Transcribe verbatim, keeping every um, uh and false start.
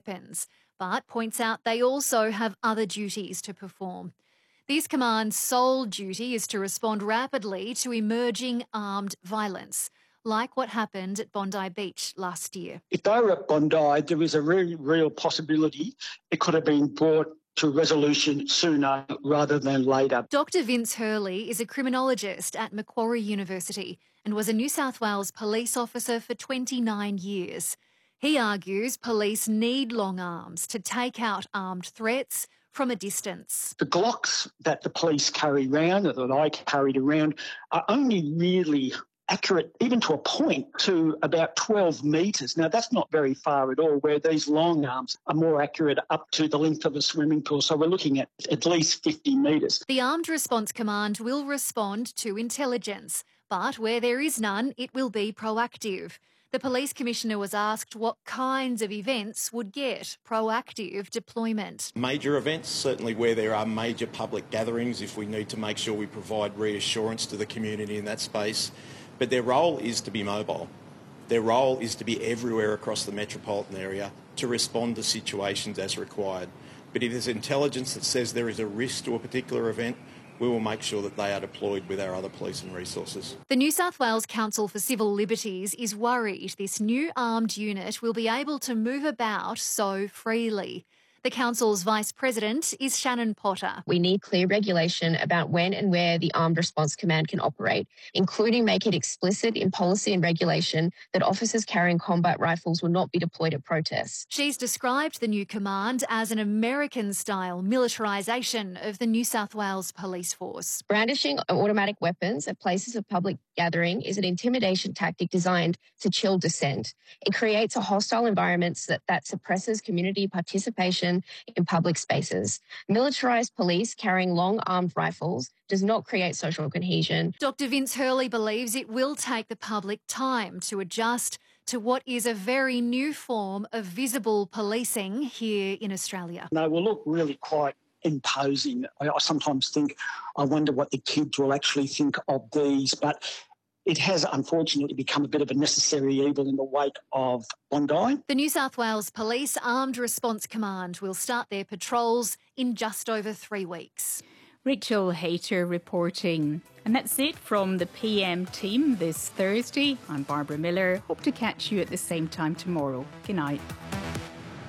weapons, but points out they also have other duties to perform. These commands' sole duty is to respond rapidly to emerging armed violence, like what happened at Bondi Beach last year. If they were at Bondi, there is a very real possibility it could have been brought to resolution sooner rather than later. Doctor Vince Hurley is a criminologist at Macquarie University and was a New South Wales police officer for twenty-nine years. He argues police need long arms to take out armed threats from a distance. The Glocks that the police carry around, or that I carried around, are only really accurate, even to a point, to about twelve metres. Now, that's not very far at all, where these long arms are more accurate up to the length of a swimming pool. So we're looking at at least fifty metres. The Armed Response Command will respond to intelligence, but where there is none, it will be proactive. The Police Commissioner was asked what kinds of events would get proactive deployment. Major events, certainly where there are major public gatherings, if we need to make sure we provide reassurance to the community in that space. But their role is to be mobile. Their role is to be everywhere across the metropolitan area to respond to situations as required. But if there's intelligence that says there is a risk to a particular event, we will make sure that they are deployed with our other police and resources. The New South Wales Council for Civil Liberties is worried this new armed unit will be able to move about so freely. The Council's Vice President is Shannon Potter. We need clear regulation about when and where the Armed Response Command can operate, including make it explicit in policy and regulation that officers carrying combat rifles will not be deployed at protests. She's described the new command as an American-style militarisation of the New South Wales Police Force. Brandishing automatic weapons at places of public gathering is an intimidation tactic designed to chill dissent. It creates a hostile environment that, that suppresses community participation in public spaces. Militarised police carrying long armed rifles does not create social cohesion. Doctor Vince Hurley believes it will take the public time to adjust to what is a very new form of visible policing here in Australia. They will look really quite imposing. I sometimes think, I wonder what the kids will actually think of these, but it has unfortunately become a bit of a necessary evil in the wake of Bondi. The New South Wales Police Armed Response Command will start their patrols in just over three weeks. Rachel Hayter reporting. And that's it from the P M team this Thursday. I'm Barbara Miller. Hope to catch you at the same time tomorrow. Good night.